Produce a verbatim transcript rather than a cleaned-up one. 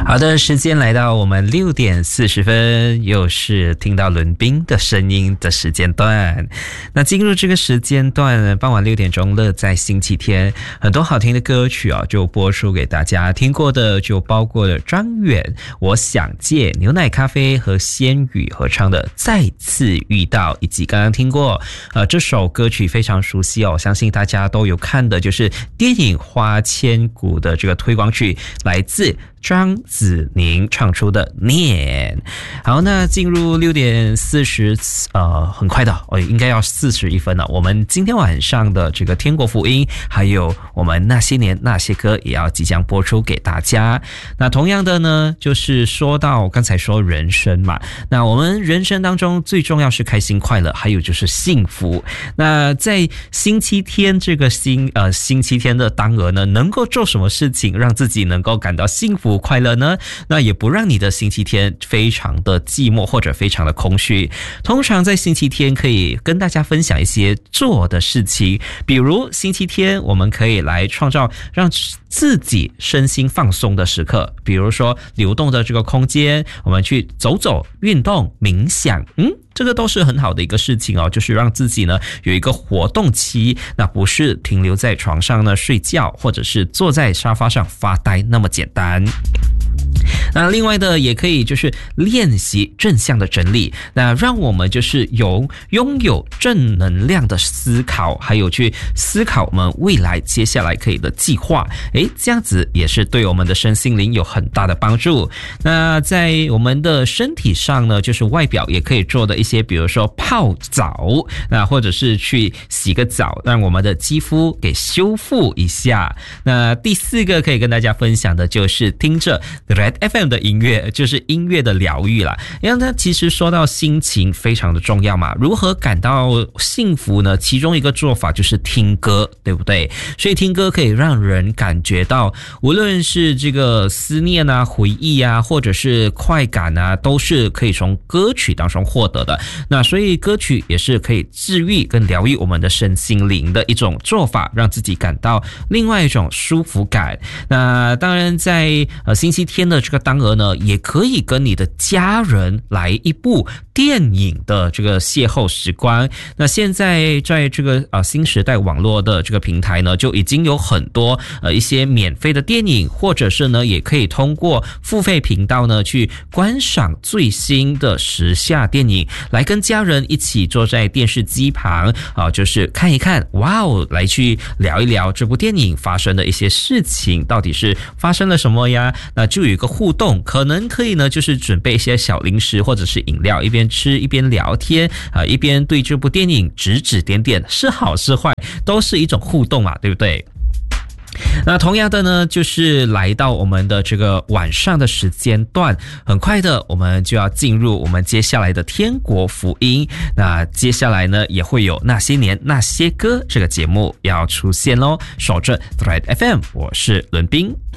好的，时间来到我们六点四十分，又是听到伦宾的声音的时间段。那进入这个时间段，傍晚六点钟，乐在星期天，很多好听的歌曲啊，就播出给大家。听过的就包括了张远、我想借、牛奶咖啡和仙语合唱的《再次遇到》，以及刚刚听过呃这首歌曲非常熟悉哦，相信大家都有看的，就是电影《花千骨》的这个推广曲，来自张子宁唱出的念。好，那进入六点四十，呃，很快的，哦，应该要四十一分了。我们今天晚上的这个天国福音，还有我们那些年那些歌，也要即将播出给大家。那同样的呢，就是说到刚才说人生嘛，那我们人生当中最重要是开心快乐，还有就是幸福。那在星期天这个星呃星期天的当儿呢，能够做什么事情让自己能够感到幸福快乐呢？那也不让你的星期天非常的寂寞或者非常的空虚。通常在星期天可以跟大家分享一些做的事情，比如星期天我们可以来创造让自己身心放松的时刻，比如说流动的这个空间，我们去走走、运动、冥想，嗯，这个都是很好的一个事情哦，就是让自己呢有一个活动期，那不是停留在床上呢睡觉，或者是坐在沙发上发呆那么简单。那另外的也可以就是练习正向的整理，那让我们就是有拥有正能量的思考，还有去思考我们未来接下来可以的计划，诶，这样子也是对我们的身心灵有很大的帮助。那在我们的身体上呢，就是外表也可以做的一些，比如说泡澡，那或者是去洗个澡，让我们的肌肤给修复一下。那第四个可以跟大家分享的就是听着 Red F M 的音乐，就是音乐的疗愈啦。因为它其实说到心情非常的重要嘛，如何感到幸福呢？其中一个做法就是听歌，对不对？所以听歌可以让人感觉到，无论是这个思念啊、回忆啊，或者是快感啊，都是可以从歌曲当中获得的。那所以歌曲也是可以治愈跟疗愈我们的身心灵的一种做法，让自己感到另外一种舒服感。那当然在呃星期天的这个当儿呢，也可以跟你的家人来一部电影的这个邂逅时光。那现在在这个呃新时代网络的这个平台呢，就已经有很多呃一些免费的电影，或者是呢也可以通过付费频道呢去观赏最新的时下电影，来跟家人一起坐在电视机旁啊、呃，就是看一看，哇哦，来去聊一聊这部电影发生的一些事情，到底是发生了什么呀？那就有一个互动，可能可以呢，就是准备一些小零食或者是饮料，一边吃一边聊天啊、呃，一边对这部电影指指点点，是好是坏，都是一种互动嘛，对不对？那同样的呢，就是来到我们的这个晚上的时间段，很快的我们就要进入我们接下来的天国福音。那接下来呢，也会有那些年那些歌这个节目要出现咯，守着 Thread F M， 我是伦宾。